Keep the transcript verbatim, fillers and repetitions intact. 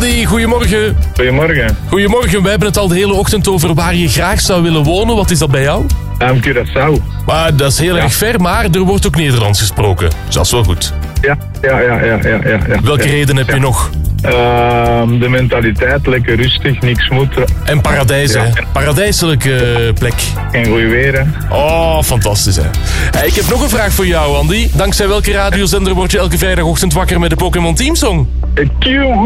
Andy, goedemorgen. Goedemorgen. Goedemorgen, wij hebben het al de hele ochtend over waar je graag zou willen wonen. Wat is dat bij jou? Um, Curaçao. Maar dat is heel Ja. erg ver, maar er wordt ook Nederlands gesproken. Dus dat is wel goed. Ja, ja, ja, ja, ja. ja, ja. Welke ja. reden heb je Ja. nog? Um, de mentaliteit, lekker rustig, niks moeten. En paradijs, Ja. hè? Paradijselijke plek. En goed weer, hè. Oh, fantastisch, hè? Hey, ik heb nog een vraag voor jou, Andy. Dankzij welke radiozender word je elke vrijdagochtend wakker met de Pokémon Teamsong? Q